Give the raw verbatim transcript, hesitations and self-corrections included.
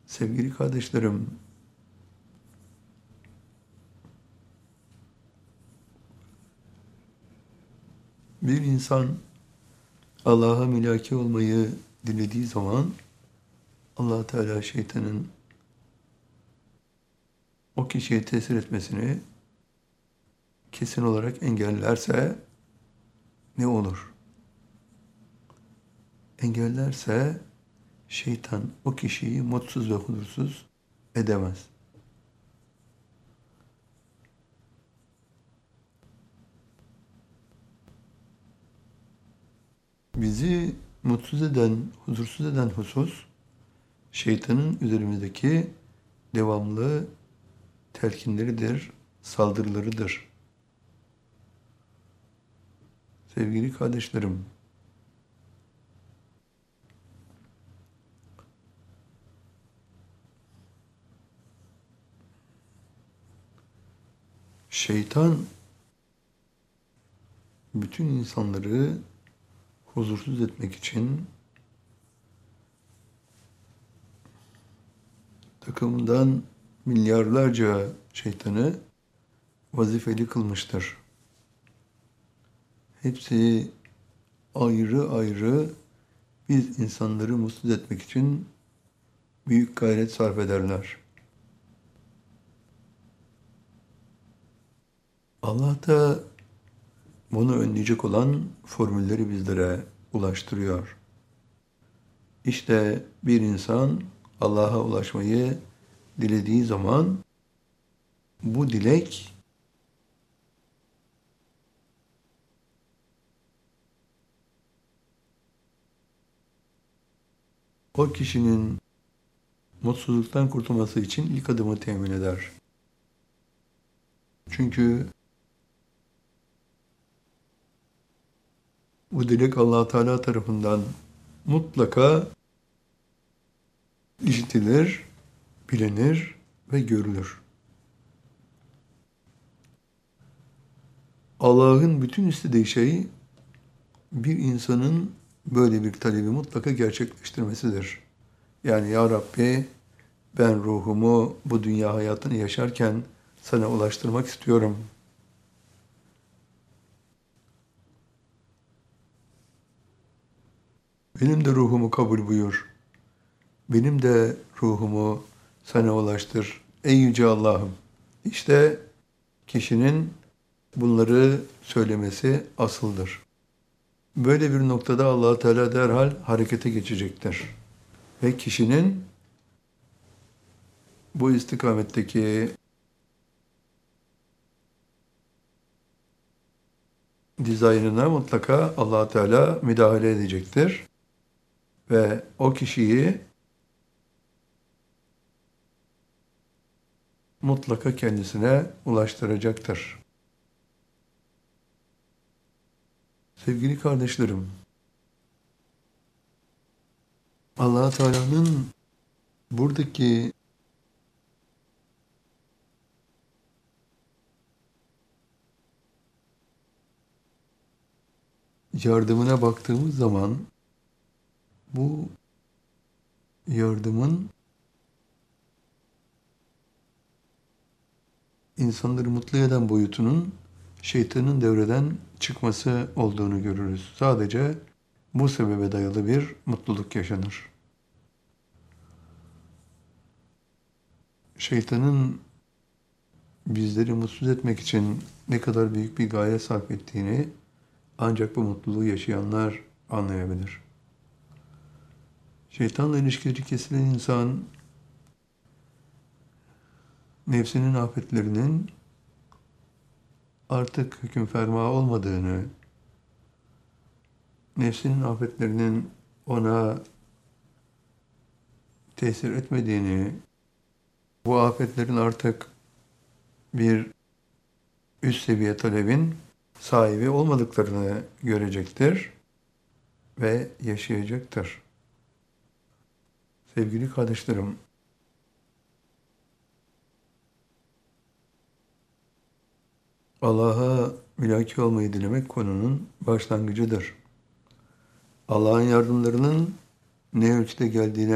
Sevgili kardeşlerim, bir insan Allah'a mülaki olmayı dilediği zaman Allah Teala şeytanın o kişiye tesir etmesini kesin olarak engellerse ne olur? Engellerse şeytan o kişiyi mutsuz ve huzursuz edemez. Bizi mutsuz eden, huzursuz eden husus, şeytanın üzerimizdeki devamlı telkinleridir, saldırılarıdır. Sevgili kardeşlerim, şeytan bütün insanları huzursuz etmek için takımından milyarlarca şeytanı vazifeli kılmıştır. Hepsi ayrı ayrı biz insanları mutsuz etmek için büyük gayret sarf ederler. Allah da bunu önleyecek olan formülleri bizlere ulaştırıyor. İşte bir insan Allah'a ulaşmayı dilediği zaman bu dilek o kişinin mutsuzluktan kurtulması için ilk adımı temin eder. Çünkü bu dilek Allah Teala tarafından mutlaka işitilir, bilinir ve görülür. Allah'ın bütün istediği şey bir insanın böyle bir talebi mutlaka gerçekleştirmesidir. Yani ya Rabbi, ben ruhumu bu dünya hayatını yaşarken sana ulaştırmak istiyorum. Benim de ruhumu kabul buyur. Benim de ruhumu sana ulaştır. Ey Yüce Allah'ım. İşte kişinin bunları söylemesi asıldır. Böyle bir noktada Allah Teala derhal harekete geçecektir. Ve kişinin bu istikametteki dizaynına mutlaka Allah Teala müdahale edecektir. Ve o kişiyi mutlaka kendisine ulaştıracaktır. Sevgili kardeşlerim, Allah Teala'nın buradaki yardımına baktığımız zaman bu yardımın insanları mutlu eden boyutunun şeytanın devreden çıkması olduğunu görürüz. Sadece bu sebebe dayalı bir mutluluk yaşanır. Şeytanın bizleri mutsuz etmek için ne kadar büyük bir gayret sarf ettiğini ancak bu mutluluğu yaşayanlar anlayabilir. Şeytanla ilişkileri kesilen insan nefsinin afetlerinin artık hüküm ferma olmadığını, nefsinin afetlerinin ona tesir etmediğini, bu afetlerin artık bir üst seviye talebin sahibi olmadıklarını görecektir ve yaşayacaktır. Sevgili kardeşlerim, Allah'a mülaki olmayı dilemek konunun başlangıcıdır. Allah'ın yardımlarının ne ölçüde geldiğine